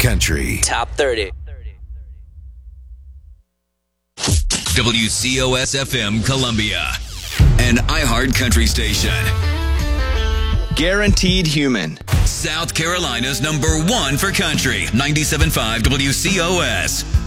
country. Top 30. WCOS FM Columbia, an iHeart country station. Guaranteed Human. South Carolina's #1 for country. 97.5 WCOS.